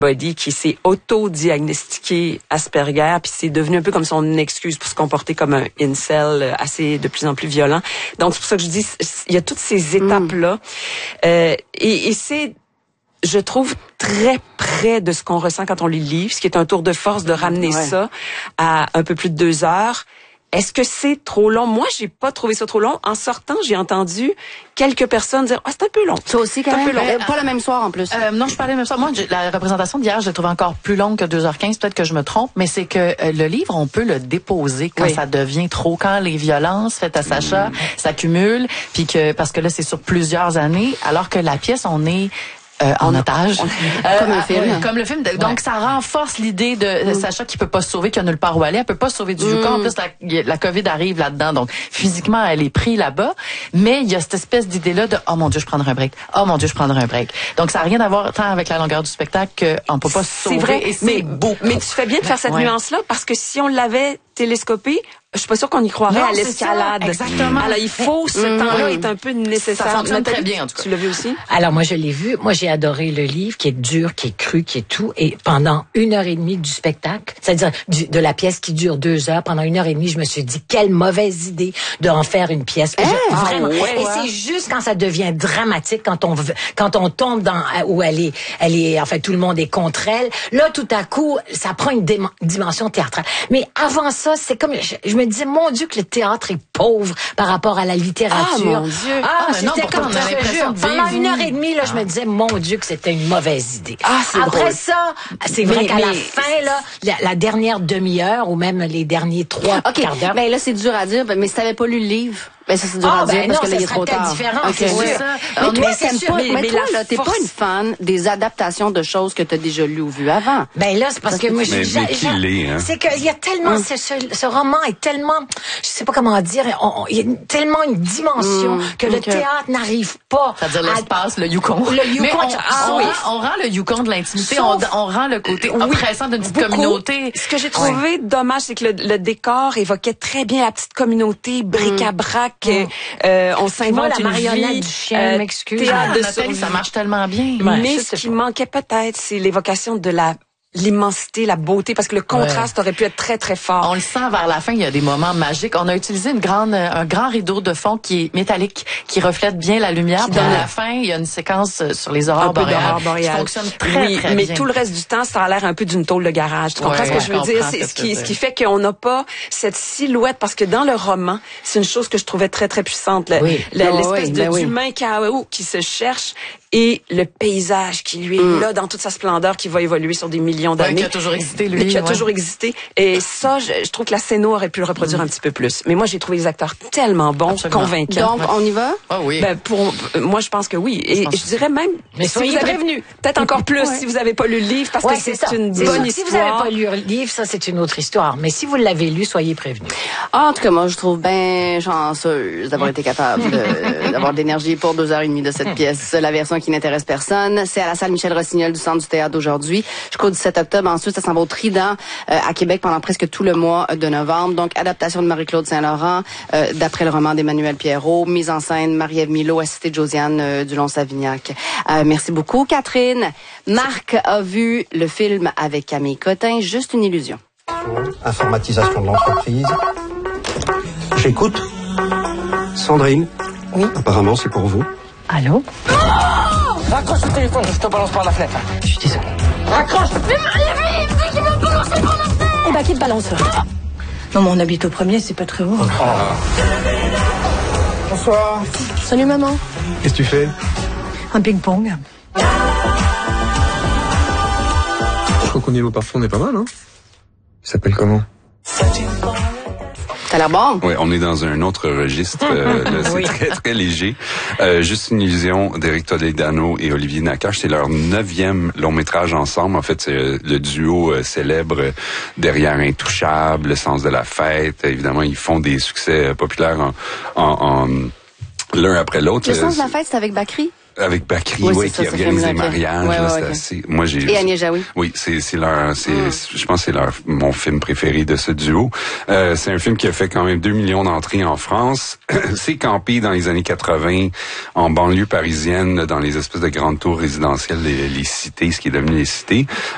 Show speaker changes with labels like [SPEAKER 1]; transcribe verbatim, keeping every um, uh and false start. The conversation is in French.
[SPEAKER 1] Body qui s'est auto-diagnostiqué Asperger, puis c'est devenu un peu comme son excuse pour se comporter comme un incel assez de plus en plus violent. Donc c'est pour ça que je dis, il y a toutes ces étapes-là. Mm. Euh, et, et c'est, je trouve, très près de ce qu'on ressent quand on lit le livre, ce qui est un tour de force de ramener ouais. ça à un peu plus de deux heures. Est-ce que c'est trop long? Moi, j'ai pas trouvé ça trop long. En sortant, j'ai entendu quelques personnes dire « Ah, c'est un peu long. »
[SPEAKER 2] Ça aussi, quand même. Un peu long. Euh, pas le même soir, en plus.
[SPEAKER 3] Euh, non, je parlais le même soir. Moi, la représentation d'hier, je l'ai trouvée encore plus longue que deux heures quinze. Peut-être que je me trompe, mais c'est que euh, le livre, on peut le déposer quand oui. ça devient trop, quand les violences faites à Sacha mmh. s'accumulent, puis que, parce que là, c'est sur plusieurs années, alors que la pièce, on est... Euh, en otage. On,
[SPEAKER 2] euh, comme un film.
[SPEAKER 3] Euh, comme le film. Donc, ouais. ça renforce l'idée de mm. Sacha qui peut pas se sauver, qui a nulle part où aller. Elle peut pas se sauver du mm. Yukon. En plus, la, la COVID arrive là-dedans. Donc, physiquement, elle est prise là-bas. Mais il y a cette espèce d'idée-là de « Oh mon Dieu, je prendrai un break. Oh mon Dieu, je prendrai un break. » Donc, ça n'a rien à voir tant avec la longueur du spectacle qu'on peut pas se sauver.
[SPEAKER 1] C'est vrai.
[SPEAKER 3] Et c'est
[SPEAKER 1] mais,
[SPEAKER 3] beau.
[SPEAKER 1] Mais tu fais bien de faire cette
[SPEAKER 3] ouais.
[SPEAKER 1] nuance-là parce que si on l'avait télescopé, je suis pas sûre qu'on y croirait non, à l'escalade.
[SPEAKER 3] Exactement.
[SPEAKER 1] Alors, il faut, ce mmh. temps-là est un peu nécessaire.
[SPEAKER 3] Ça fonctionne très bien, en tout cas.
[SPEAKER 1] Tu l'as vu aussi?
[SPEAKER 4] Alors, moi, je l'ai vu. Moi, j'ai adoré le livre, qui est dur, qui est cru, qui est tout. Et pendant une heure et demie du spectacle, c'est-à-dire du, de la pièce qui dure deux heures, pendant une heure et demie, je me suis dit, quelle mauvaise idée de en faire une pièce.
[SPEAKER 2] Hey,
[SPEAKER 4] je, vraiment.
[SPEAKER 2] Ouais,
[SPEAKER 4] et
[SPEAKER 2] ouais.
[SPEAKER 4] c'est juste quand ça devient dramatique, quand on, quand on tombe dans, où elle est, elle est, en fait, tout le monde est contre elle. Là, tout à coup, ça prend une dim- dimension théâtrale. Mais avant ça, c'est comme, je, je me disais, mon Dieu, que le théâtre est pauvre par rapport à la littérature.
[SPEAKER 2] Ah, mon Dieu.
[SPEAKER 4] Ah,
[SPEAKER 3] ah
[SPEAKER 4] c'était
[SPEAKER 3] non,
[SPEAKER 4] comme
[SPEAKER 3] on a l'impression de vivre.
[SPEAKER 4] Pendant une heure et demie, là, ah. je me disais, mon Dieu, que c'était une mauvaise idée.
[SPEAKER 2] Ah, c'est
[SPEAKER 4] Après
[SPEAKER 2] drôle.
[SPEAKER 4] ça, c'est vrai mais, qu'à mais, la fin, là, la, la dernière demi-heure, ou même les derniers trois
[SPEAKER 2] okay.
[SPEAKER 4] quarts d'heure.
[SPEAKER 2] Ben là, c'est dur à dire, mais si t'avais pas lu le livre, ben ça c'est dur
[SPEAKER 4] ah,
[SPEAKER 2] à dire
[SPEAKER 4] ben
[SPEAKER 2] parce
[SPEAKER 4] non,
[SPEAKER 2] que là, il est trop tard.
[SPEAKER 4] Différent,
[SPEAKER 2] okay.
[SPEAKER 4] c'est
[SPEAKER 2] oui.
[SPEAKER 4] sûr.
[SPEAKER 2] Mais
[SPEAKER 4] on
[SPEAKER 2] toi,
[SPEAKER 4] mais
[SPEAKER 2] t'aimes
[SPEAKER 4] sûr,
[SPEAKER 2] pas,
[SPEAKER 4] mais,
[SPEAKER 2] mais, mais toi, là, t'es
[SPEAKER 1] force...
[SPEAKER 2] pas une fan des adaptations de choses que t'as déjà lues ou vues avant.
[SPEAKER 4] Ben là, c'est parce que moi, je
[SPEAKER 5] mais, mais qui l'est, hein?
[SPEAKER 4] C'est qu'il y a tellement, mm. ce, ce, ce roman est tellement, je sais pas comment dire, on, on, il y a une, tellement une dimension mm. que okay. le théâtre n'arrive pas.
[SPEAKER 3] C'est-à-dire l'espace, le Yukon.
[SPEAKER 4] Le Yukon,
[SPEAKER 3] mais on,
[SPEAKER 4] ah,
[SPEAKER 3] on,
[SPEAKER 4] oui.
[SPEAKER 3] rend, on rend le Yukon de l'intimité,
[SPEAKER 4] Sauf,
[SPEAKER 3] on, on rend le côté
[SPEAKER 1] oui,
[SPEAKER 3] oppressant d'une petite
[SPEAKER 1] beaucoup.
[SPEAKER 3] communauté.
[SPEAKER 1] Ce que j'ai trouvé ouais. dommage, c'est que le, le décor évoquait très bien la petite communauté, bric-à-brac, mm. euh, on s'invente
[SPEAKER 4] la marionnette du chien,
[SPEAKER 1] euh,
[SPEAKER 4] m'excuse.
[SPEAKER 3] Théâtre de survie, ça marche tellement bien.
[SPEAKER 1] Ouais, mais ce qui pas. manquait peut-être, c'est l'évocation de la l'immensité, la beauté, parce que le contraste ouais. aurait pu être très, très fort.
[SPEAKER 3] On le sent vers la fin, il y a des moments magiques. On a utilisé une grande, un grand rideau de fond qui est métallique, qui reflète bien la lumière. Puis à la fin, il y a une séquence sur les aurores boréales, boréales qui fonctionne très,
[SPEAKER 1] oui,
[SPEAKER 3] très
[SPEAKER 1] mais
[SPEAKER 3] bien.
[SPEAKER 1] tout le reste du temps, ça a l'air un peu d'une tôle de garage. Tu comprends ouais, ce que ouais, je veux dire? C'est ce qui, ce qui fait qu'on n'a pas cette silhouette, parce que dans le roman, c'est une chose que je trouvais très, très puissante. Le,
[SPEAKER 4] oui.
[SPEAKER 1] la,
[SPEAKER 4] oh,
[SPEAKER 1] l'espèce
[SPEAKER 4] oui,
[SPEAKER 1] de,
[SPEAKER 4] ben
[SPEAKER 1] d'humain
[SPEAKER 4] oui.
[SPEAKER 1] chaos qui se cherche et le paysage qui lui est mm. là dans toute sa splendeur, qui va évoluer sur des millions d'années.
[SPEAKER 3] Ouais, qui a toujours existé, lui.
[SPEAKER 1] Qui a
[SPEAKER 3] ouais.
[SPEAKER 1] toujours existé. Et ça, je, je trouve que la scéno aurait pu le reproduire mm. un petit peu plus. Mais moi, j'ai trouvé les acteurs tellement bons, Absolument. convaincants.
[SPEAKER 2] Donc, on y va?
[SPEAKER 3] Ah oh, oui.
[SPEAKER 1] Ben, pour, moi, je pense que oui. Et je, je dirais même,
[SPEAKER 4] mais
[SPEAKER 1] si vous avez prévenu, peut-être encore plus ouais. si vous n'avez pas lu le livre, parce ouais, que c'est, c'est une bonne histoire.
[SPEAKER 4] Si vous n'avez pas lu le livre, ça, c'est une autre histoire. Mais si vous l'avez lu, soyez prévenus.
[SPEAKER 2] Ah, en tout cas, moi, je trouve bien chanceuse d'avoir été capable de, d'avoir de l'énergie pour deux heures et demie de cette pièce. La version qui n'intéresse personne. C'est à la salle Michel Rossignol du Centre du Théâtre d'aujourd'hui jusqu'au dix-sept octobre. Ensuite, ça s'en va au Trident euh, à Québec pendant presque tout le mois de novembre. Donc, adaptation de Marie-Claude Saint-Laurent euh, d'après le roman d'Emmanuel Pierrot. Mise en scène Marie-Ève Milot, assistée de Josiane euh, Dulon-Savignac. Euh, merci beaucoup, Catherine. Marc a vu le film avec Camille Cotin, Juste une illusion.
[SPEAKER 6] Informatisation de l'entreprise. J'écoute. Sandrine.
[SPEAKER 4] Oui.
[SPEAKER 6] Apparemment, c'est pour vous.
[SPEAKER 4] Allô?
[SPEAKER 7] Raccroche le téléphone, je te balance par la fenêtre.
[SPEAKER 4] Je suis désolée.
[SPEAKER 7] Raccroche! Mais Marie-Ève, il dit qu'il va me balancer par la fenêtre!
[SPEAKER 4] Eh ben, qui te balance? Non, mais on habite au premier, c'est pas très haut.
[SPEAKER 6] Oh.
[SPEAKER 7] Bonsoir.
[SPEAKER 4] Salut, maman.
[SPEAKER 6] Qu'est-ce que tu fais?
[SPEAKER 4] Un ping-pong.
[SPEAKER 6] Je crois qu'au niveau parfum, on est pas mal, hein? Il s'appelle comment?
[SPEAKER 2] Ça a l'air bon.
[SPEAKER 5] Oui, on est dans un autre registre. Euh, là, c'est oui. très, très léger. Euh, Juste une illusion d'Éric Toledano et Olivier Nakache. C'est leur neuvième long métrage ensemble. En fait, c'est le duo euh, célèbre derrière Intouchable, Le sens de la fête. Évidemment, ils font des succès euh, populaires en, en, en l'un après l'autre.
[SPEAKER 2] Le sens de la fête, c'est avec Bakri?
[SPEAKER 5] Avec Bakri,
[SPEAKER 2] oui,
[SPEAKER 5] oui,
[SPEAKER 2] ça,
[SPEAKER 5] qui organise des mariages.
[SPEAKER 2] Ouais,
[SPEAKER 5] là,
[SPEAKER 2] ouais,
[SPEAKER 5] c'est
[SPEAKER 2] okay.
[SPEAKER 5] assez. Moi, j'ai.
[SPEAKER 2] Et Agnès Jaoui.
[SPEAKER 5] Oui, c'est c'est leur, c'est, mm. je pense que c'est leur mon film préféré de ce duo. Euh, c'est un film qui a fait quand même deux millions d'entrées en France. C'est campé dans les années quatre-vingts en banlieue parisienne, dans les espèces de grandes tours résidentielles, les, les cités, ce qui est devenu les cités.